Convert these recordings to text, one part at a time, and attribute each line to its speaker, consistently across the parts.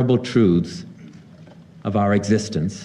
Speaker 1: horrible truths of our existence.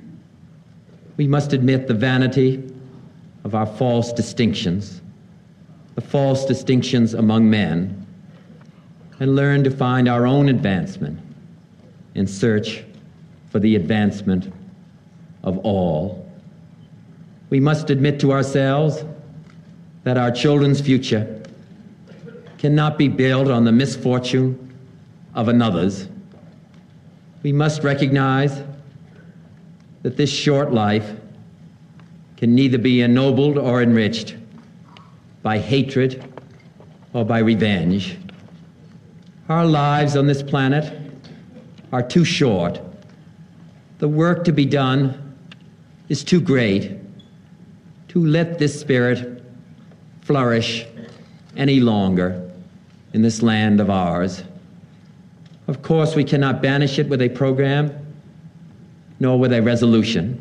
Speaker 1: We must admit the vanity of our false distinctions, the false distinctions among men, and learn to find our own advancement in search for the advancement of all. We must admit to ourselves that our children's future cannot be built on the misfortune of another's. We must recognize that this short life can neither be ennobled or enriched by hatred or by revenge. Our lives on this planet are too short. The work to be done is too great to let this spirit flourish any longer in this land of ours. Of course, we cannot banish it with a program, nor with a resolution.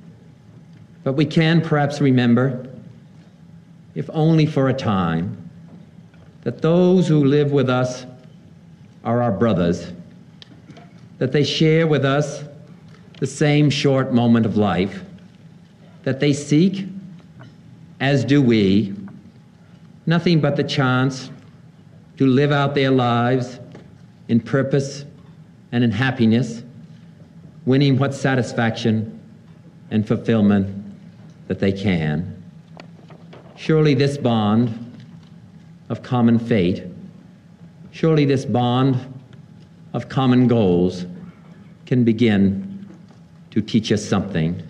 Speaker 1: But we can perhaps remember, if only for a time, that those who live with us are our brothers, that they share with us the same short moment of life, that they seek, as do we, nothing but the chance to live out their lives in purpose and in happiness, winning what satisfaction and fulfillment that they can. Surely this bond of common fate, surely this bond of common goals can begin to teach us something.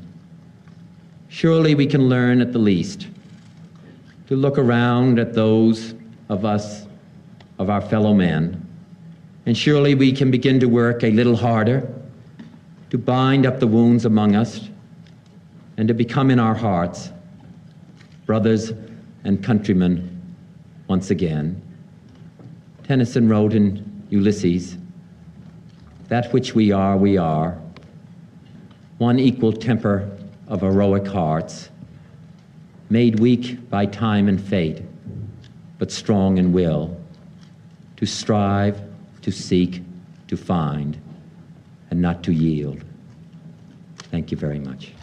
Speaker 1: Surely we can learn at the least to look around at those of us, of our fellow men, and surely we can begin to work a little harder to bind up the wounds among us and to become in our hearts brothers and countrymen once again. Tennyson wrote in Ulysses, "That which we are, one equal temper of heroic hearts, made weak by time and fate, but strong in will, to strive, to seek, to find, and not to yield." Thank you very much.